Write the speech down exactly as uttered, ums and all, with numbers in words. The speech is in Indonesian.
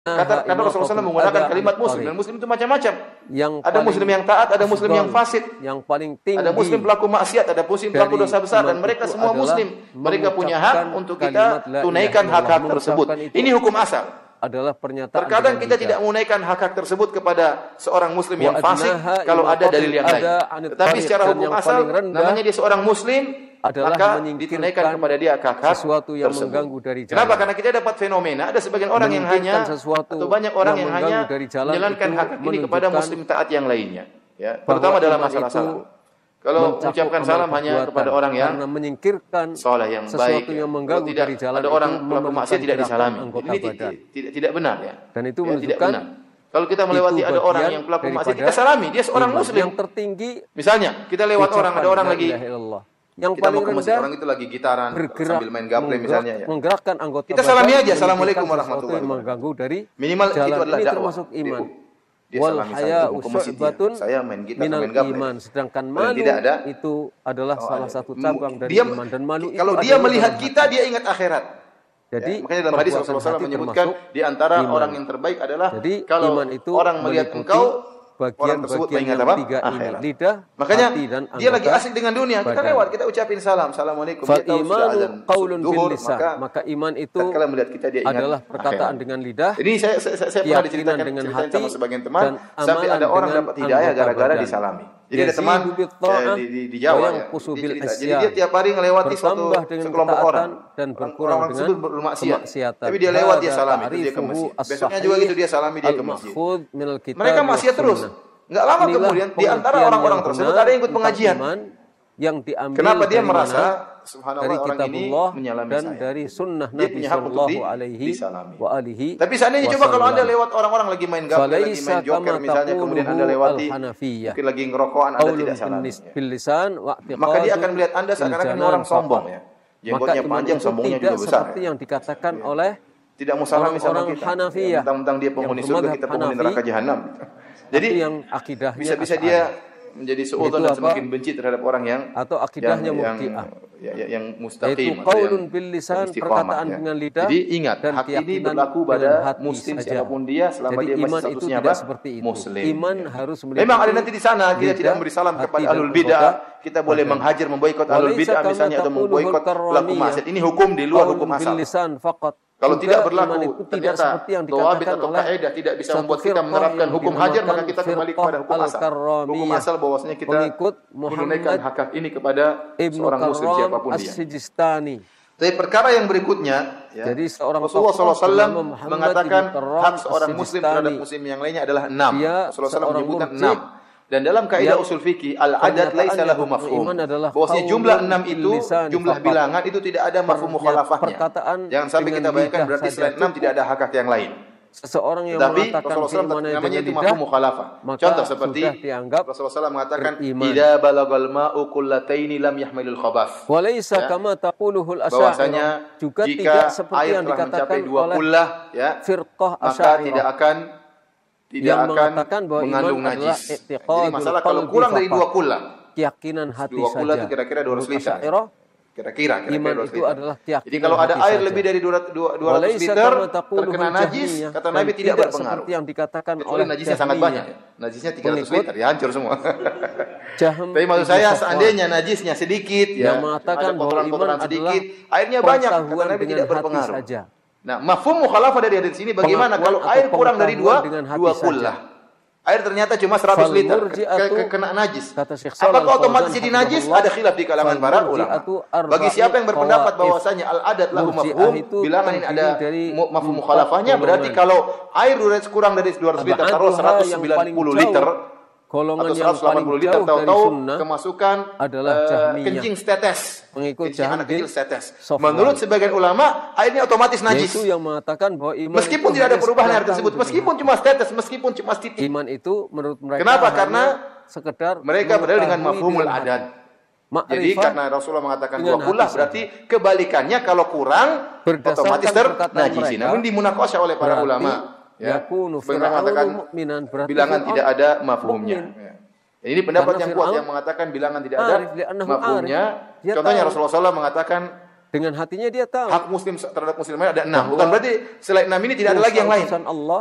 Kata, karena Rasulullah shallallahu alaihi wasallam menggunakan kalimat muslim, dan muslim itu macam-macam. Ada muslim yang taat, ada muslim yang fasik, yang paling tinggi, ada muslim pelaku maksiat, ada muslim pelaku dosa besar, dan mereka semua muslim. Mereka punya hak untuk kita tunaikan hak-hak tersebut. Ini hukum asal. Adalah pernyataan. Terkadang kita tidak menunaikan hak-hak tersebut kepada seorang muslim yang fasik kalau ada dalil yang lain. Tetapi secara hukum asal, namanya dia seorang muslim, maka ditunaikan kepada dia hak-hak sesuatu yang tersebut. mengganggu dari jalan. Kenapa? Karena kita dapat fenomena ada sebagian orang yang hanya atau banyak orang yang, yang hanya menjalankan hak ini kepada muslim taat yang lainnya, ya, terutama dalam masalah salam. Kalau mengucapkan salam hanya kepada orang yang karena menyingkirkan soleh yang sesuatu baik, yang mengganggu tidak, dari jalan, ada orang pelaku maksiat tidak disalami. Ini tidak, tidak tidak benar, ya. Dan itu ya, menunjukkan kalau kita melewati ada orang yang pelaku maksiat, kita salami, dia seorang muslim. Yang tertinggi, misalnya kita lewat orang, ada orang lagi yang kita paling mau ke masjid, orang itu lagi gitaran bergerak, sambil main gaple misalnya, ya. Menggerakkan anggota kita salami aja, assalamualaikum warahmatullahi wabarakatuh. Mengganggu dari minimal jalan. itu adalah ini dakwah. termasuk iman. Dia Wal salami haya saya, usybatun saya main gitar minal main gaple. iman. Sedangkan malu tidak ada, itu adalah oh, salah ada. satu cabang dari dia, iman, dan malu kalau itu dia melihat kita, dia ingat akhirat. Jadi, ya, makanya dalam hadis Rasulullah shallallahu alaihi wasallam menyebutkan di antara iman. orang yang terbaik adalah Jadi, kalau iman itu orang melihat engkau, orang tersebut mengingat apa? Tiga akhirat. ini, lidah, makanya hati, dan dia lagi asik dengan dunia, kita badan. lewat, kita ucapin salam, assalamualaikum. Fal imanu qaulun bil lisan, maka, maka iman itu kalau melihat kita, dia ingat adalah perkataan akhirat. dengan lidah. Ini saya saya, saya pernah diceritakan dengan hati, sama sebagian teman, dan sampai ada orang dapat hidayah gara-gara disalami. Jadi ada teman eh, di, di, di Jawa, ya. Dia cerita. Jadi dia tiap hari melewati suatu sekelompok orang, dan berkurang orang tersebut dengan bermaksiat. Tapi dia lewat, dia salami, itu dia ke masjid. Besoknya juga gitu, dia salami, dia ke masjid. Mereka maksiat terus. Enggak lama Inilah kemudian di antara orang-orang tersebut ada yang ikut pengajian. Yang diambil kenapa dia dari merasa dari subhanallah orang ini menyalami dan saya. Dari sunnah Dia Nabi punya hak untuk sallallahu alaihi wa alihi. Tapi seandainya coba kalau Anda lewat orang-orang lagi main gaple, lagi main joker misalnya, kemudian Anda lewati mungkin lagi ngerokokan, Anda tidak salami. Ya. Maka dia akan melihat Anda seakan-akan orang sombong, ya. Jenggotnya panjang, sombongnya juga besar. Seperti yang dikatakan ya. oleh tidak mau salami sama kita. Hanafiyah. Mentang-mentang dia penghuni surga, kita penghuni neraka jahanam. Jadi yang akidahnya bisa-bisa dia menjadi seudon dan semakin benci terhadap orang yang atau akidahnya yang, murji'ah, yang, yang, yang mustaqim, yaitu qaulun bil lisan, perkataan ya. dengan lidah. Jadi ingat, dan hak ini berlaku pada muslim saja. Siapapun dia, selama Jadi dia masih iman statusnya itu apa? Seperti itu. Muslim. Iman ya. harus melihat. Memang ada nanti di sana kita tidak memberi salam kepada ahlul bidah, kita boleh menghajar, memboikot ahlul bidah misalnya, atau memboikot pelaku maksiat. Ini hukum di luar hukum asal. Kalau tidak berlaku, ternyata tawabit atau kaidah tidak bisa membuat kita menerapkan hukum hajar, maka kita kembali kepada hukum asal. Hukum asal bahwasanya kita menunaikan hak ini kepada seorang muslim siapapun dia. Tapi perkara yang berikutnya, ya, jadi seorang Rasulullah shallallahu alaihi wasallam mengatakan hak seorang muslim terhadap muslim yang lainnya adalah enam. Rasulullah shallallahu alaihi wasallam menyebutkan enam. Dan dalam kaidah usul fikih, al-adad laisa lahu mafhum. Bahwasanya jumlah enam itu, jumlah bilangan itu tidak ada mafhum mukhalafahnya. Jangan sampai kita bayangkan berarti selain enam tidak ada hak-hak yang lain. Seseorang yang tapi mengatakan Rasulullah shallallahu alaihi wasallam namanya itu mafhum mukhalafah. Contoh seperti Rasulullah shallallahu alaihi wasallam mengatakan idza balagal ma'u qullataini lam yahmilul khabath. Wa laisa kama taquluhul asy'ariyah. Juga jika tidak seperti air yang telah dikatakan mencapai dua oleh kullah, ya, firqah maka asy'ariyah, tidak akan tidak yang akan bahwa mengandung iman najis. Jadi masalah kalau kurang dari dua kullah, keyakinan hati dua kullah saja. itu kira-kira dua ratus liter. Kira-kira, kira-kira iman dua ratus itu liter. adalah keyakinan. Jadi kalau ada air saja. lebih dari dua ratus liter terkena najis, kata Nabi tidak berpengaruh. Seperti yang dikatakan kecuali oleh najisnya sangat banyak. Najisnya tiga ratus liter, ya hancur semua. Jahm, tapi maksud saya seandainya najisnya sedikit, ya, yang mengatakan ada kotoran-kotoran sedikit, airnya banyak, kata Nabi tidak berpengaruh. Saja. Nah, mafhum mukhalafah dari hadis ini bagaimana kalau air kurang dari dua dua kullah? Air ternyata cuma seratus liter kena najis. Apakah otomatis jadi najis? Ada khilaf di kalangan para ulama. Bagi siapa yang berpendapat bahwasanya al-adad lahu mafhum, bilangan ini ada mafhum mukhalafahnya, berarti kalau air kurang dari dua ratus liter, taruh seratus sembilan puluh liter golongan atau seratus delapan puluh liter, tahu-tahu kemasukan adalah uh, kencing setetes, pengikut anak kecil setetes. Menurut sebagian ulama, airnya otomatis najis. Itu yang mengatakan bahwa iman meskipun tidak ada perubahan air tersebut, meskipun cuma setetes, meskipun cuma titik. Iman itu menurut mereka. Kenapa? Karena sekedar mereka berdalil dengan mafhumul adad. Jadi karena Rasulullah mengatakan dua kullah, berarti kebalikannya kalau kurang otomatis ternajisi. Namun dimunakosha oleh para ulama. Ya, mengatakan bilangan tidak ada mafhumnya. Ya. Ini pendapat yang kuat yang mengatakan bilangan tidak ada mafhumnya. Contohnya Rasulullah shallallahu alaihi wasallam mengatakan Dengan hatinya dia tahu. Hak muslim terhadap muslim lain ada enam. Bukan berarti selain enam ini tidak ada lagi yang lain. Allah